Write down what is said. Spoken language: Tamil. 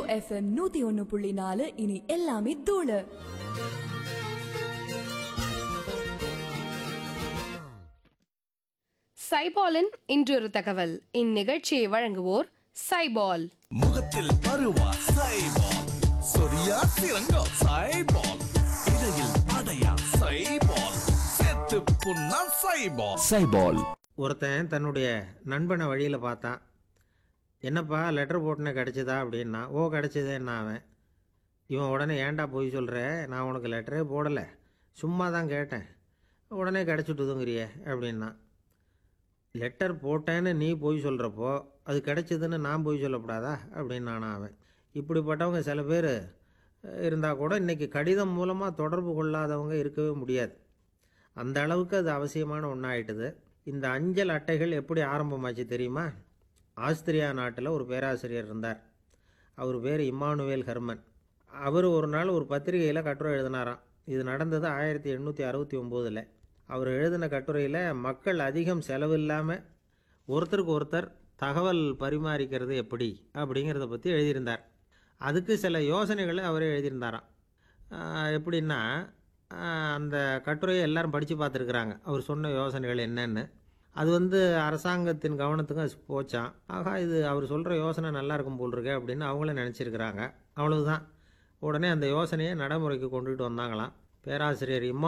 FM 101.4 இனி எல்லாமே தூளு. சைபாலின் இன்றொரு தகவல். இந்நிகழ்ச்சியை வழங்குவோர் சைபால். முகத்தில் பருவா சைபால், சொரியா சிறங்கா சைபால், இடையில் அடையா சைபால், செத்து புண்ணா சைபால். சைபால். ஒருத்தன் தன்னுடைய நண்பனை வழியில் பார்த்தான். என்னப்பா லெட்டர் போட்டுனே கிடச்சிதா அப்படின்னா. ஓ கிடச்சிதேன்னா அவன். இவன் உடனே ஏன்டா போய் சொல்கிற, நான் உனக்கு லெட்டரே போடலை, சும்மா தான் கேட்டேன், உடனே கிடச்சிட்டுதுங்கிறியே அப்படின்னா. லெட்டர் போட்டேன்னு நீ போய் சொல்கிறப்போ அது கிடச்சிதுன்னு நான் போய் சொல்லக்கூடாதா அப்படின்னானா அவன். இப்படிப்பட்டவங்க சில பேர் இருந்தால் கூட இன்றைக்கி கடிதம் மூலமாக தொடர்பு கொள்ளாதவங்க இருக்கவே முடியாது. அந்த அளவுக்கு அது அவசியமான ஒன்றாயிட்டுது. இந்த அஞ்சல் அட்டைகள் எப்படி ஆரம்பமாச்சு தெரியுமா? ஆஸ்திரியா நாட்டில் ஒரு பேராசிரியர் இருந்தார். அவர் பேர் இம்மானுவேல் ஹெர்மன். அவர் ஒரு நாள் ஒரு பத்திரிகையில் கட்டுரை எழுதினாராம். இது நடந்தது 1869. அவர் எழுதின கட்டுரையில் மக்கள் அதிகம் செலவில்லாமல் ஒருத்தருக்கு ஒருத்தர் தகவல் பரிமாறிக்கிறது எப்படி அப்படிங்கிறத பற்றி எழுதியிருந்தார். அதுக்கு சில யோசனைகளை அவரே எழுதியிருந்தாராம். எப்படின்னா, அந்த கட்டுரையை எல்லாரும் படித்து பார்த்துருக்குறாங்க, அவர் சொன்ன யோசனைகள் என்னென்னு. அது அரசாங்கத்தின் கவனத்துக்கும் அது போச்சான். ஆகா, இது அவர் சொல்கிற யோசனை நல்லா இருக்கும் போல் இருக்கு அப்படின்னு அவங்களே நினச்சிருக்கிறாங்க. அவ்வளவுதான். உடனே அந்த யோசனையை நடைமுறைக்கு கொண்டுகிட்டு வந்தாங்களாம். பேராசிரியர்